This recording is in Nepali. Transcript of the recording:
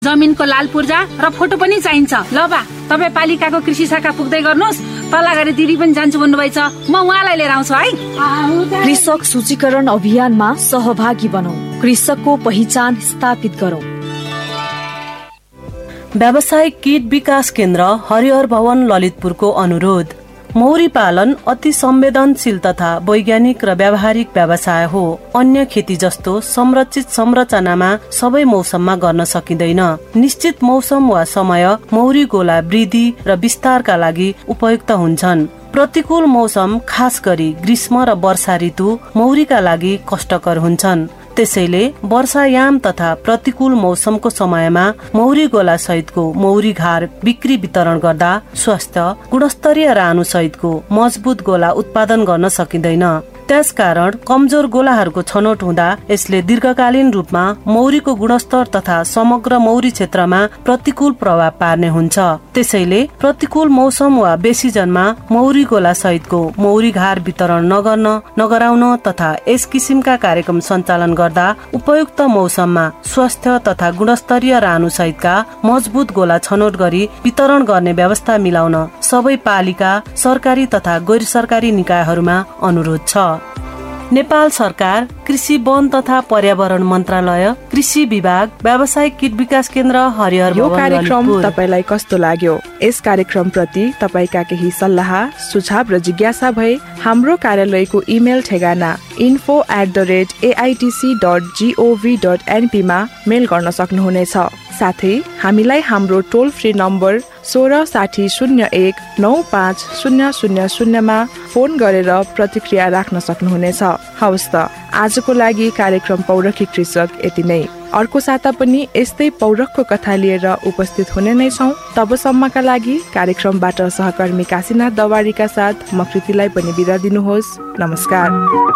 जमिनको लाल पूर्जा र फोटो पनि चाहिन्छ। ल बा, तपाईँ पालिकाको कृषि शाखा पुग्दै गर्नुहोस्। तल्लाघारी दिदी पनि जान्छु भन्नुभएछ, म उहाँलाई लिएर आउँछु है। कृषक सूचीकरण अभियानमा सहभागी बनौं, कृषकको पहिचान स्थापित गरौं। व्यावसायिक कीट विकास केन्द्र हरिहर भवन ललितपुरको अनुरोध। मौरी पालन अति संवेदनशील तथा वैज्ञानिक र व्यावहारिक व्यवसाय हो। अन्य खेती जस्तो संरक्षित संरचनामा सबै मौसममा गर्न सकिँदैन। निश्चित मौसम वा समय मौरी गोला वृद्धि र विस्तारका लागि उपयुक्त हुन्छन्। प्रतिकूल मौसम खास गरी ग्रीष्म र वर्षा ऋतु मौरीका लागि कष्टकर हुन्छन्। त्यसैले वर्षायाम तथा प्रतिकूल मौसमको समयमा मौरी गोला सहितको मौरी घार बिक्री वितरण गर्दा स्वास्थ्य गुणस्तरीय रानु सहितको मजबुत गोला उत्पादन गर्न सकिँदैन। त्यसकारण कमजोर गोलाहरूको छनौट हुँदा यसले दीर्घकालीन रूपमा मौरीको गुणस्तर तथा समग्र मौरी क्षेत्रमा प्रतिकूल प्रभाव पार्ने हुन्छ। त्यसैले प्रतिकूल मौसम वा बेसिजनमा मौरी गोला सहितको मौरी घार वितरण नगराउन तथा यस किसिमका कार्यक्रम सञ्चालन गर्दा उपयुक्त मौसममा स्वास्थ्य तथा गुणस्तरीय रानु सहितका मजबुत गोला छनौट गरी वितरण गर्ने व्यवस्था मिलाउन सबै पालिका, सरकारी तथा गैर सरकारी निकायहरूमा अनुरोध छ। नेपाल सरकार, कृषि वन तथा पर्यावरण मन्त्रालय, कृषि विभाग, व्यावसायिक कीट विकास केन्द्र हरिहर भवन। यो कार्यक्रम तपाईलाई कस्तो लाग्यो? यस कार्यक्रम प्रति तपाईका केही सल्लाह, सुझाव र जिज्ञासा भए हाम्रो कार्यालयको इमेल ठेगाना info@aitc.gov.np मा मेल गर्न सक्नुहुनेछ। साथै हामीलाई हाम्रो टोल फ्री नम्बर 1660019500 मा फोन गरेर प्रतिक्रिया राख्न सक्नुहुनेछ। हवस् त, आजको लागि कार्यक्रम पौरखी कृषक यति नै। अर्को साता पनि यस्तै पौरखको कथा लिएर उपस्थित हुने नै छौं। तबसम्मका लागि कार्यक्रमबाट सहकर्मी काशीनाथ दवारीका साथ म कृतिलाई पनि बिदा दिनुहोस्। नमस्कार।